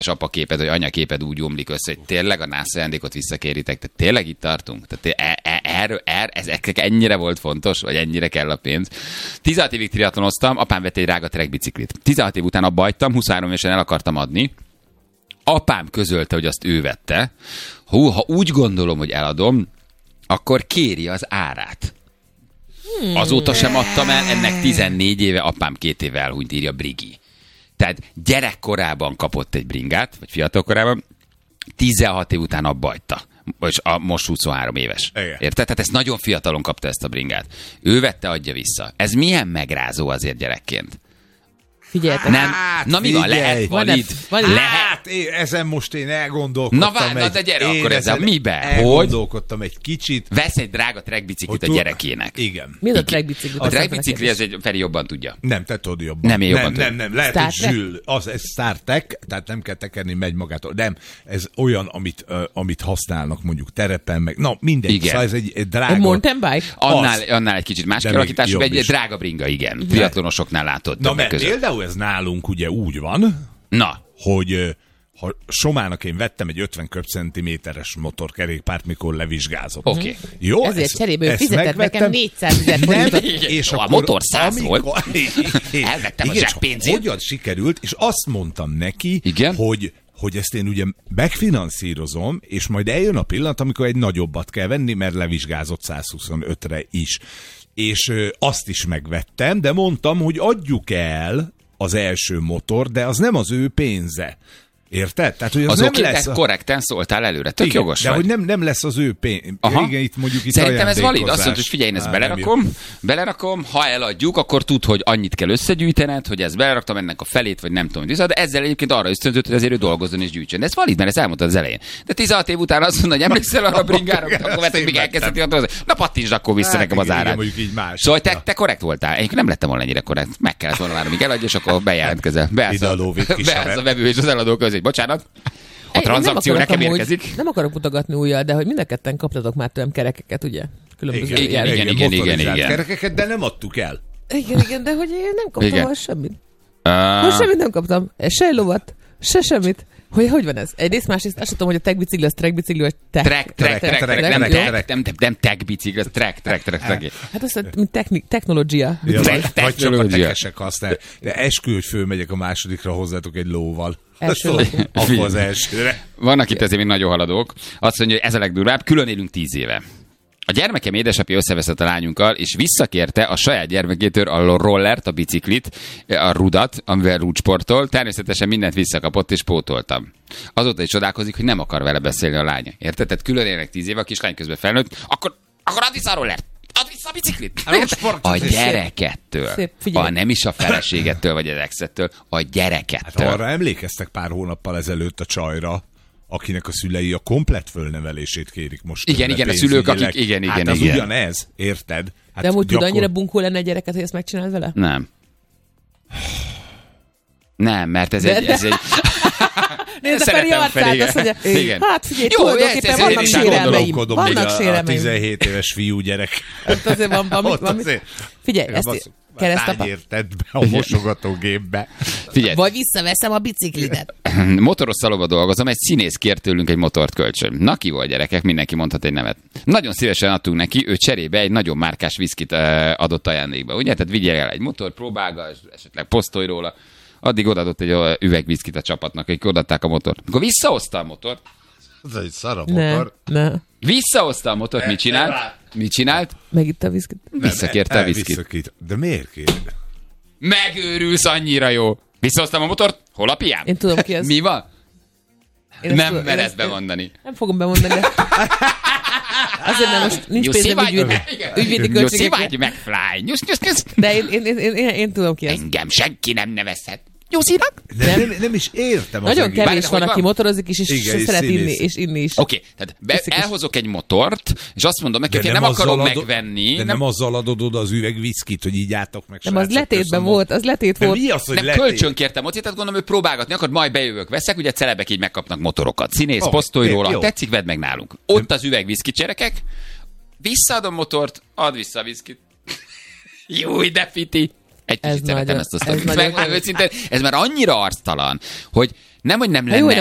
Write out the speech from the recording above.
és apa képed, vagy anya képed úgy omlik össze, hogy tényleg a nász ajándékot visszakéritek, tehát tényleg itt tartunk? Tehát ez ennyire volt fontos, vagy ennyire kell a pénz. 16 évig triatlonoztam, apám vett egy drága trekkbiciklit. 16 év után abba hagytam, 23 évesen el akartam adni. Apám közölte, hogy azt ő vette. Ha úgy gondolom, hogy eladom, akkor kéri az árát. Azóta sem adtam el, ennek 14 éve, apám 2 éve elhunyt, írja Brigi. Tehát gyerekkorában kapott egy bringát, vagy fiatalkorában, 16 év után abba hagyta. És most 23 éves. Igen. Érted? Tehát ezt nagyon fiatalon kapta ezt a bringát. Ő vette, adja vissza. Ez milyen megrázó azért gyerekként? Figyeljetek. Nem. Na mi van? Lehet valid? Hát, ezen most én elgondolkodtam. Na de gyere akkor ezzel. Miben? Elgondolkodtam egy kicsit. Vesz egy drága trekkbiciklit a gyerekének. Igen. Mi az a trekkbicikli? A trekkbicikli, ez egy Feri jobban tudja. Nem, te tudod jobban. Nem, én jobban tudom. Nem. Lehet, hogy Zsül. Ez Star Trek, tehát nem kell tekerni, megy magától. Nem, ez olyan, amit használnak mondjuk terepen, meg. Na, mindegy. Igen. Szóval ez egy drága. A mountain bike? Annál egy kicsit más kialakítású, egy drága bringa, igen. Triatlonosoknál látod. Na, mert például ez nálunk ugye úgy van, hogy ha Somának én vettem egy 50 köbcentiméteres motorkerékpárt, mikor levizsgázott. Oké. Jó, ezért cserébe ő fizetett nekem 400 000 forintot. És a motor 100 volt. Elvettem a zseppénzét. Hogyan sikerült, és azt mondtam neki, igen? hogy ezt én ugye megfinanszírozom, és majd eljön a pillanat, amikor egy nagyobbat kell venni, mert levizsgázott 125-re is. És azt is megvettem, de mondtam, hogy adjuk el az első motor, de az nem az ő pénze. Érted? Tehát, hogy az nem lesz korrekten szóltál előre. Tök igen, jogos de vagy. hogy nem lesz az ő pénz. Igen, itt mondjuk itt szerintem ez valid. Azt mondod, hogy figyelj, én ezt belerakom, ha eladjuk, akkor tud, hogy annyit kell összegyűjtened, hogy ezt beleraktam ennek a felét, vagy nem tudom, de ezzel egyébként arra ösztönzött, hogy azért ő dolgozzon és gyűjtsön. De ez valid, mert ezt elmondtad az elején. De 16 év után azt mondod, hogy emlékszel arra a bringára, akkor vettem, még elkezdhetik a na pattintsd akkor vissza nekem az árát. Szóval te korrekt voltál. Én nem lettem volna ennyire korrekt. Meg kellett volna várni, míg eladja, és akkor bejelentkezel. Beállsz a vevő és az eladó közé. Bocsánat. A tranzakció nekem érkezik. Nem akarok mutogatni újjal, de hogy mind a ketten kaptatok már tőlem kerekeket, ugye? Különböző igen. Kerekeket, de nem adtuk el. Igen, de hogy én nem kaptam most semmit. Most semmit nem kaptam. Se egy lovat, se semmit. Hogy van ez? Egyrészt, másrészt azt tudom, hogy a trekkbicikli az trekkbicikli, vagy trek, nem trekkbicikli, az trek. Hát azt mondom, technológia. Vagy csak a tekesek használják. De eskü, hogy fölmegyek a másodikra hozzátok egy lóval. Akkor az elsőre. Vannak itt ezért még nagyon haladók. Azt mondja, hogy ez a legdurvább, külön élünk 10 éve. A gyermekem édesapja összeveszett a lányunkkal, és visszakérte a saját gyermekétől a rollert, a biciklit, a rudat, amivel rúdsportol. Természetesen mindent visszakapott, és pótoltam. Azóta is csodálkozik, hogy nem akar vele beszélni a lánya. Érted? Tehát külön élnek 10 éve, a kislány közben felnőtt, akkor add vissza a rollert! Add vissza a biciklit! A gyerekettől. Nem is a feleségettől, vagy az exettől, a gyerekettől. Hát arra emlékeztek pár hónappal ezelőtt a csajra, akinek a szülei a komplett fölnevelését kérik most. Igen, a szülők, akik igen. Hát az ugyanez, érted? Hát de amúgy tud annyira bunkó lenne egy gyereket, hogy ezt megcsinálod vele? Nem, mert ez egy... Nézd a Feri arcát, azt mondja, hát figyelj, jó, tulajdonképpen vannak sérelmeim. Vannak sérelmeim. A 17 éves fiú gyerek. Hát azért van. Figyelj, ezt keresztapa. Tedd be a mosogatógépbe. Figyelj. Vagy visszaveszem a biciklidet. Motoros szalomba dolgozom, egy színész kért tőlünk egy motort kölcsön. Na ki volt, gyerekek, mindenki mondhat egy nevet. Nagyon szívesen adtunk neki, ő cserébe egy nagyon márkás viszkit adott ajándékba. Ugye? Tehát vigyél el egy motor, próbálgass, esetleg posztolj róla. Addig odaadott egy üvegviszkit a csapatnak, hogy odaadták a motort. Akkor visszahozta a motort. Ez egy szara motor. Ne. Visszahozta a motort, mit csinált? Megitta a viszkit. Visszakérte a viszkit. De miért kér? Megőrülsz, annyira jó. Visszahoztam a motort, hol a piám? Én tudom ki ez. Mi van? Nem mered bemondani. Nem fogom bemondani, de... Azért nem, most nincs pénzem ügyvédi költségekre. Nyuszi meg, Fly. Nyusz. De én tudom ki ez. Engem senki nem nevezhet. Nyuszinak? Nem is értem. Nagyon kevés van, aki motorozik is, és szeret inni is. Oké, tehát elhozok egy motort, és azt mondom neki, hogy nem akarom megvenni. De nem azzal adod oda az üvegviszkit, hogy így álltok meg. Nem, az letétben volt, az letét volt. Mi az, hogy nem, kölcsön kértem mocit, tehát gondolom, hogy próbálgatni akar, majd bejövök, veszek, ugye celebek így megkapnak motorokat. Színész, posztolj róla, tetszik, vedd meg nálunk. Ott az üvegviszkit, gyerekek, visszaadom motort, add vissza a viszkit. Jó, de fiti. Egy kicsit szeretem ezt a sztorit. Ez már annyira arctalan, hogy Nem, hogy nem Ha lenne jó,